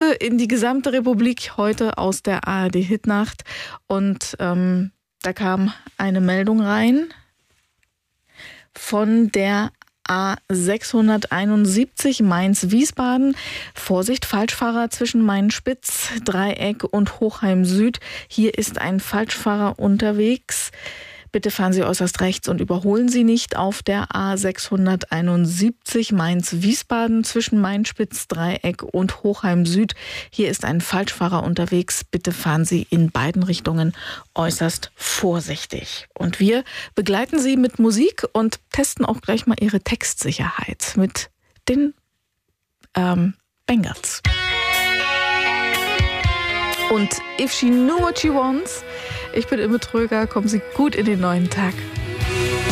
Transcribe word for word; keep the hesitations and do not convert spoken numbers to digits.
Grüße in die gesamte Republik heute aus der A R D-Hitnacht. Und ähm, da kam eine Meldung rein von der A sechshunderteinundsiebzig Mainz-Wiesbaden. Vorsicht, Falschfahrer zwischen Mainspitz, Dreieck und Hochheim Süd. Hier ist ein Falschfahrer unterwegs. Bitte fahren Sie äußerst rechts und überholen Sie nicht auf der A sechshunderteinundsiebzig Mainz-Wiesbaden zwischen Mainspitz, Dreieck und Hochheim Süd. Hier ist ein Falschfahrer unterwegs. Bitte fahren Sie in beiden Richtungen äußerst vorsichtig. Und wir begleiten Sie mit Musik und testen auch gleich mal Ihre Textsicherheit mit den ähm, Bangles. Und If She Knew What She Wants. Ich bin Imme Tröger, kommen Sie gut in den neuen Tag.